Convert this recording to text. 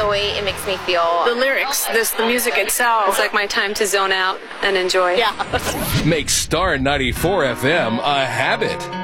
joy it makes me feel. The lyrics, the music itself. It's like my time to zone out and enjoy. Yeah. Make Star 94 FM a habit.